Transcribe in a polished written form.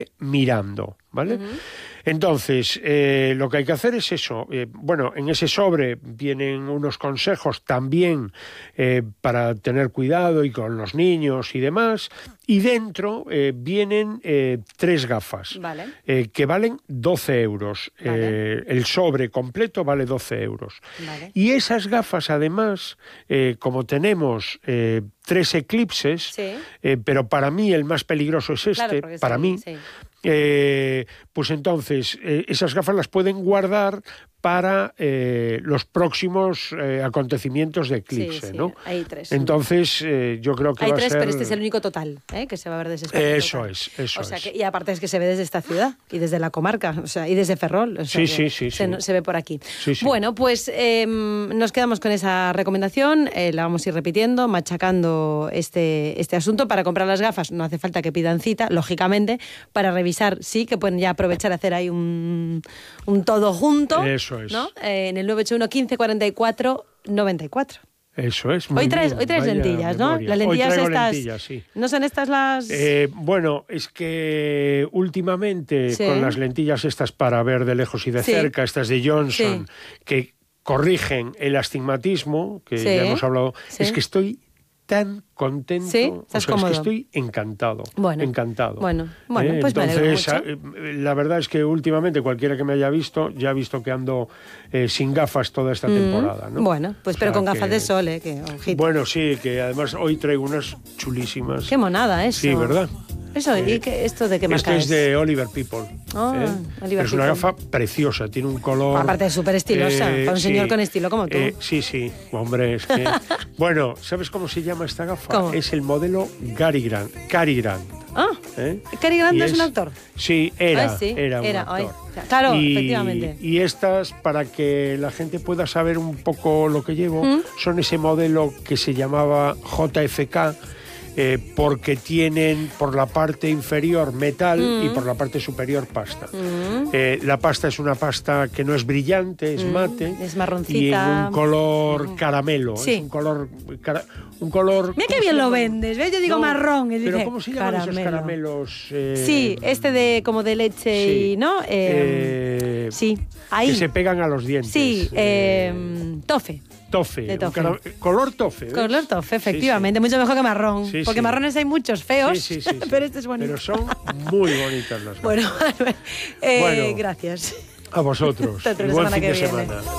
mirando, ¿vale? Entonces, lo que hay que hacer es eso. Bueno, en ese sobre vienen unos consejos también para tener cuidado y con los niños y demás. Y dentro vienen 3 gafas, Vale. que valen 12 euros. Vale. El sobre completo vale 12 euros. Vale. Y esas gafas, además, como tenemos 3 eclipses, Sí. pero para mí el más peligroso es este, Claro, porque para sí, mí, sí. pues entonces esas gafas las pueden guardar para los próximos acontecimientos de eclipse, Sí, ¿no? hay 3. Entonces yo creo que Hay va a 3, ser... pero este es el único total, que se va a ver desde España. Eso total. es, eso o sea es. y aparte es que se ve desde esta ciudad y desde la comarca, o sea, y desde Ferrol. O sea, Sí, sí. Se ve por aquí. Sí, sí. Bueno, pues nos quedamos con esa recomendación, la vamos a ir repitiendo, machacando este asunto. Para comprar las gafas no hace falta que pidan cita, lógicamente, para revisar, sí, que pueden ya aprovechar a hacer ahí un todo junto. Eso es. ¿No? En el 981 15 44 94. Eso es. Hoy traes Vaya lentillas, ¿no? memoria. Las lentillas Hoy traigo estas. lentillas, sí. ¿No son estas las...? Bueno, es que últimamente Sí. con las lentillas estas para ver de lejos y de Sí. cerca, estas de Johnson, que corrigen el astigmatismo, que Sí. ya hemos hablado, Sí. es que estoy tan contento. Sí, estás cómodo. Es que estoy encantado. Bueno, encantado. bueno, pues me alegro entonces, la verdad es que últimamente cualquiera que me haya visto, ya ha visto que ando sin gafas toda esta temporada, ¿no? Bueno, pues O pero sea con gafas que- de sol, que ojito. Bueno, sí, que además hoy traigo unas chulísimas. Qué monada eso. Sí, ¿verdad? Eso, ¿y esto de qué marca Este es de Oliver People. Ah, Oliver es una People. gafa preciosa, tiene un color... Aparte es súper estilosa, para un sí. señor con estilo como tú. Sí, hombre, es que... Bueno, ¿sabes cómo se llama esta gafa? ¿Cómo? Es el modelo Cary Grant. Cary Grant Y es un actor. Sí, era Sí, un actor. ay, claro, Y- efectivamente. Y estas, para que la gente pueda saber un poco lo que llevo, son ese modelo que se llamaba JFK, porque tienen por la parte inferior metal y por la parte superior pasta. La pasta es una pasta que no es brillante, es mate. Es marroncita. Y en un color caramelo. Sí. Es un color... un color... Mira ¿cómo qué bien se lo llama? vendes, ¿ves? Yo digo No, marrón. Y pero dice, ¿cómo se llaman esos caramelos? Sí, de como de leche sí. y, ¿no? Sí, ahí. Que se pegan a los dientes. Sí, tofe. Tofe. de tofe. Color tofe. ¿ves? Color tofe, Sí, efectivamente. Mucho mejor que marrón. Sí, porque sí. marrones hay muchos feos, Sí, sí. pero este es bonito. Pero son muy bonitas las gafas. Bueno, Bueno. gracias. A vosotros. Hasta la Y buen semana fin que de viene. semana.